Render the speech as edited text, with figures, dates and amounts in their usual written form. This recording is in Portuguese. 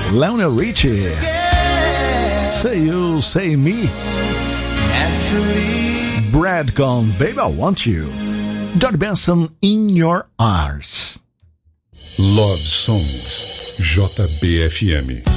Lionel Richie, Say You, Say Me, Brad com Baby I Want You, George Benson, In Your Arms. Love Songs, JBFM.